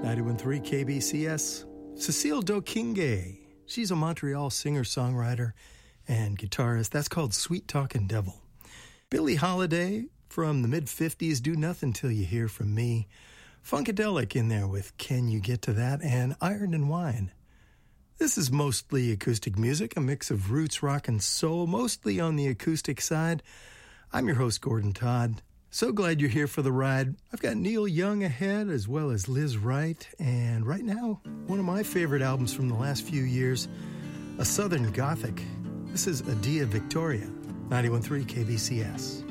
91.3 KBCS. Cecile Dokingue. She's a Montreal singer-songwriter and guitarist. That's called Sweet Talkin' Devil. Billie Holiday from the mid-50s, Do Nothing Till You Hear From Me. Funkadelic in there with Can You Get to That? And Iron and Wine. This is mostly acoustic music, a mix of roots, rock, and soul, mostly on the acoustic side. I'm your host, Gordon Todd. So glad you're here for the ride. I've got Neil Young ahead, as well as Liz Wright, and right now, one of my favorite albums from the last few years, a Southern Gothic. This is Adia Victoria, 91.3 KBCS.